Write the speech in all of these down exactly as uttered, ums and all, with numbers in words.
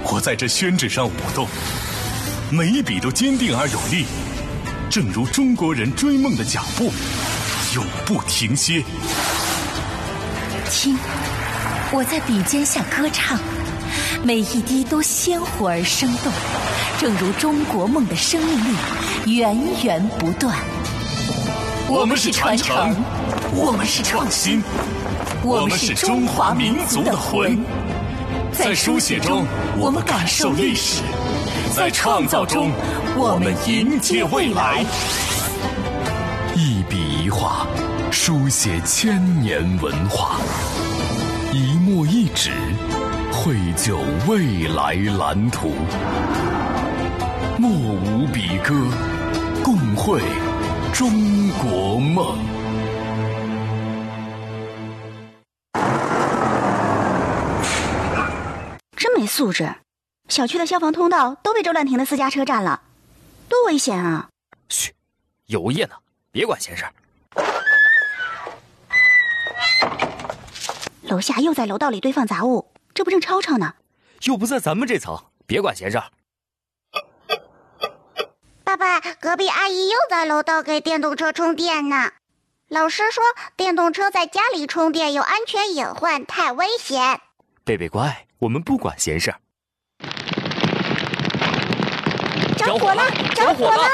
我在这宣纸上舞动，每一笔都坚定而有力，正如中国人追梦的脚步，永不停歇。 听，我在笔尖下歌唱，每一滴都鲜活而生动，正如中国梦的生命力源源不断。 我们是传承，我们是创新，我们是中华民族的魂。在书写中，我们感受历史；在创造中，我们迎接未来。 一笔一画，书写千年文化；一墨一纸，绘就未来蓝图。墨舞笔歌，共绘中国梦。 真没素质！小区的消防通道都被周乱停的私家车占了，多危险啊！ 嘘，有业呢，别管闲事。 楼下又在楼道里堆放杂物，这不正吵吵呢？ 又不在咱们这层，别管闲事。 爸爸，隔壁阿姨又在楼道给电动车充电呢。老师说电动车在家里充电有安全隐患，太危险。 贝贝乖，我们不管闲事。 着火了！着火了！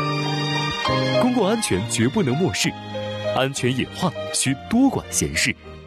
公共安全绝不能漠视，安全隐患需多管闲事。